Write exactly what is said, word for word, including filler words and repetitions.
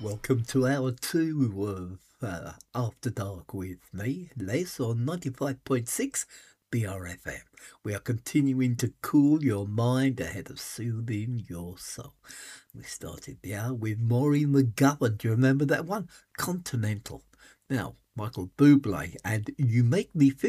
welcome to hour two of uh, After Dark with me, Les, on ninety-five point six B R F M. We are continuing to cool your mind ahead of soothing your soul. We started the hour with Maureen McGowan. Do you remember that one? Continental. Now, Michael Bublé and You Make Me Feel